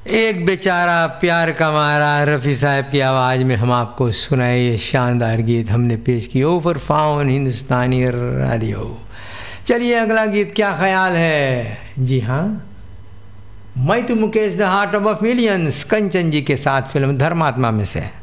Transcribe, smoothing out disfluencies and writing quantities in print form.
एक बेचारा प्यार का मारा रफ़ी साहब की आवाज़ में हम आपको सुनाए ये शानदार गीत हमने पेश किया ओवर फाउन हिंदुस्तानी रेडियो। चलिए अगला गीत क्या ख्याल है। जी हाँ, मैं तो मुकेश द हार्ट ऑफ मिलियंस कंचन जी के साथ फिल्म धर्मात्मा में से।